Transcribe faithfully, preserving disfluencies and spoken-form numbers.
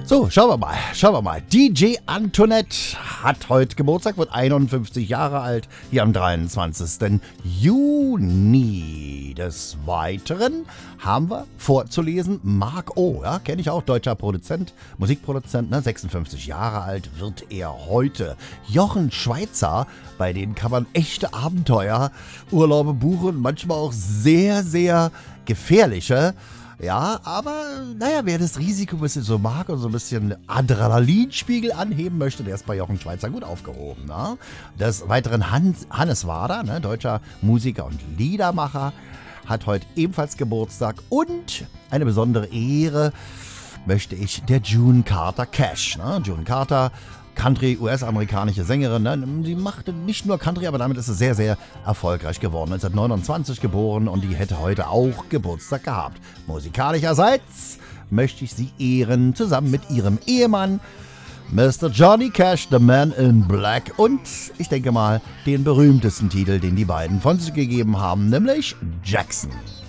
So, schauen wir mal, schauen wir mal. D J Antoinette hat heute Geburtstag, wird einundfünfzig Jahre alt, hier am dreiundzwanzigsten Juni. Des Weiteren haben wir vorzulesen Mark O., ja, kenne ich auch, deutscher Produzent, Musikproduzent, ne, sechsundfünfzig Jahre alt wird er heute. Jochen Schweizer, bei denen kann man echte Abenteuer, Urlaube buchen, manchmal auch sehr, sehr gefährliche. Ja, aber naja, wer das Risiko ein bisschen so mag und so ein bisschen Adrenalinspiegel anheben möchte, der ist bei Jochen Schweizer gut aufgehoben. Ne? Des Weiteren Hans, Hannes Wader, ne, deutscher Musiker und Liedermacher, hat heute ebenfalls Geburtstag. Und eine besondere Ehre möchte ich der June Carter Cash. Ne? June Carter, Country, U S-amerikanische Sängerin, ne? Die machte nicht nur Country, aber damit ist sie sehr, sehr erfolgreich geworden. neunzehnhundertneunundzwanzig geboren und die hätte heute auch Geburtstag gehabt. Musikalischerseits möchte ich sie ehren, zusammen mit ihrem Ehemann, Mister Johnny Cash, The Man in Black, und ich denke mal, den berühmtesten Titel, den die beiden von sich gegeben haben, nämlich Jackson.